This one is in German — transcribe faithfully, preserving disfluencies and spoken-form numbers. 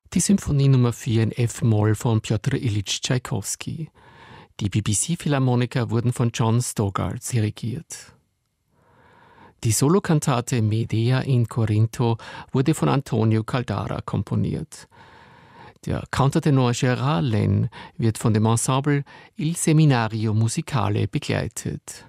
Die Symphonie Nummer vier in F-Moll von Pjotr Ilyitsch Tschaikowski. Die B B C-Philharmoniker wurden von John Stogart dirigiert. Die Solokantate Medea in Corinto wurde von Antonio Caldara komponiert. Der Countertenor Gérard Lenn wird von dem Ensemble Il Seminario Musicale begleitet.